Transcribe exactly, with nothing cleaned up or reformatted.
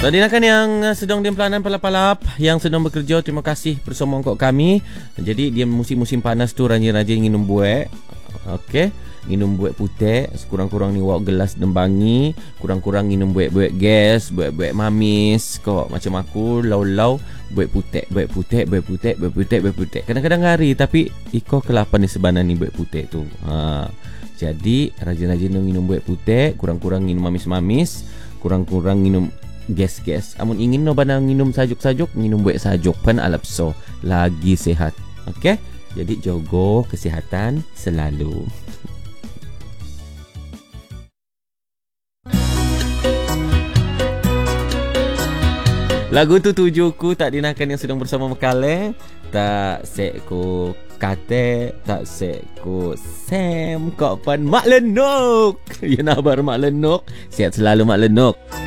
Tadi nak kan yang uh, sedang di pelanan palap-palap yang sedang bekerja, terima kasih bersama kok kami. Jadi dia musim-musim panas tu rajin-rajin minum buat. Okey, minum buat putih, sekurang-kurang ni wak gelas dembangi, kurang-kurang minum buat-buat gas, buat-buat mamis kok macam aku lau-lau buat putih, buat putih, buat putih, buat putih, buat putih. Kadang-kadang hari tapi iko kelapan ni sebenarnya ni buat putih tu. Ha. Jadi rajin-rajin minum buat putih, kurang-kurang minum mamis-mamis, kurang-kurang minum gas-gas. Amun ingin no bana minum sajuk-sajuk, minum buat sajuk pan alapso lagi sehat. Okey? Jadi jogo kesihatan selalu. Lagu tu tujuku tak dinakan yang sedang bersama Mekale. Tak sekku kate, tak sekku Sam kok pan Mak Lenok. Ya nabar Mak Lenok. Sihat selalu Mak Lenok.